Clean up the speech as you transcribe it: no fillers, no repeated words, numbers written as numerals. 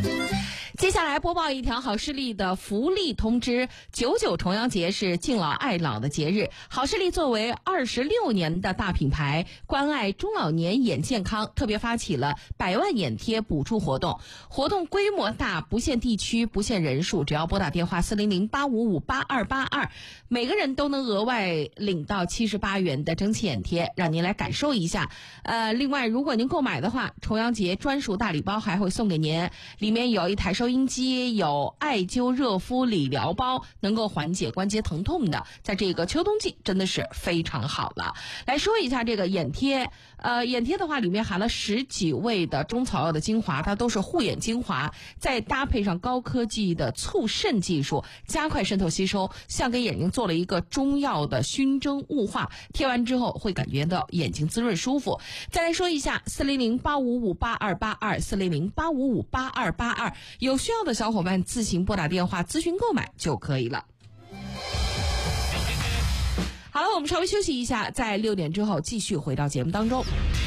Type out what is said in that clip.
接下来播报一条好视力的福利通知：99重阳节是敬老爱老的节日，好视力作为26年的大品牌，关爱中老年眼健康，特别发起了100万眼贴补助活动。活动规模大，不限地区，不限人数，只要拨打电话400-855-8282，每个人都能额外领到78元的蒸汽眼贴，让您来感受一下。另外，如果您购买的话，重阳节专属大礼包还会送给您，里面有一台收音机，有艾灸热敷理疗包，能够缓解关节疼痛的，在这个秋冬季真的是非常好了。来说一下这个眼贴，眼贴的话里面含了10几味的中草药的精华，它都是护眼精华，再搭配上高科技的促渗技术，加快渗透吸收，像给眼睛做了一个中药的熏蒸雾化，贴完之后会感觉到眼睛滋润舒服。再来说一下400-855-8282，400-855-8282，有需要的小伙伴自行拨打电话咨询购买就可以了。好了，我们稍微休息一下，在6点之后继续回到节目当中。